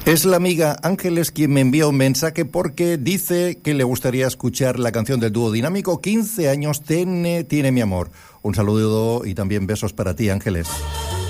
Es la amiga Ángeles quien me envía un mensaje porque dice que le gustaría escuchar la canción del dúo dinámico 15 años tiene mi amor. Un saludo y también besos para ti, Ángeles.